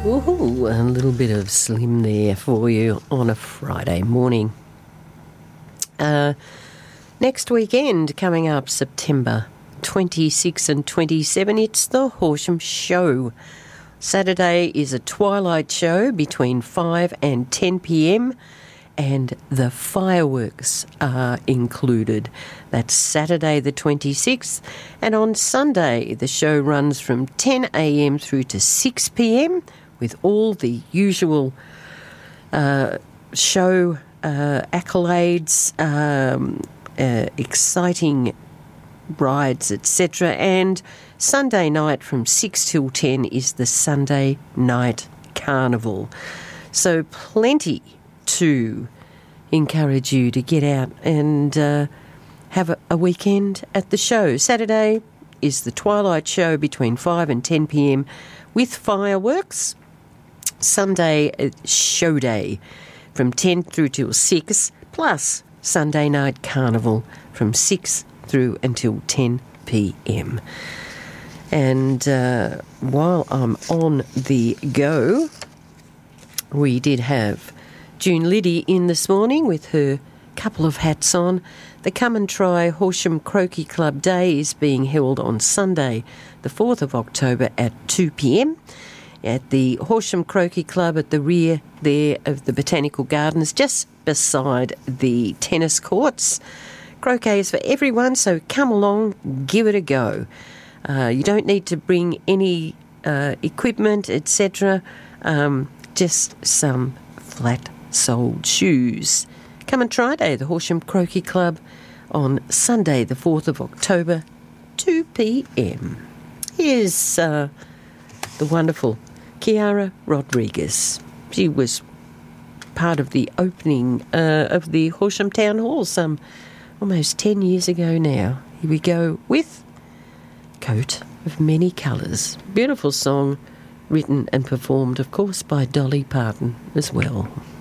Ooh, a little bit of Slim there for you on a Friday morning. Next weekend, coming up September 26 and 27, it's the Horsham Show. Saturday is a twilight show between 5 and 10 p.m, and the fireworks are included. That's Saturday the 26th, and on Sunday the show runs from 10 a.m. through to 6 p.m, with all the usual show accolades, exciting rides, etc. And Sunday night from 6 till 10 is the Sunday Night Carnival. So plenty to encourage you to get out and have a weekend at the show. Saturday is the twilight show between 5 and 10 p.m. with fireworks. Sunday, show day from 10 through till 6, plus Sunday Night Carnival from 6 through until 10 p.m. And while I'm on the go, we did have June Liddy in this morning with her couple of hats on. The Come and Try Horsham Croquet Club Day is being held on Sunday, the 4th of October at 2 p.m, at the Horsham Croquet Club at the rear there of the Botanical Gardens, just beside the tennis courts. Croquet is for everyone, so come along, give it a go. You don't need to bring any equipment, etc., just some flat-soled shoes. Come and try day, the Horsham Croquet Club, on Sunday, the 4th of October, 2 p.m. Here's the wonderful Kiara Rodriguez. She was part of the opening of the Horsham Town Hall some almost 10 years ago now. Here we go with Coat of Many Colours. Beautiful song, written and performed, of course, by Dolly Parton as well.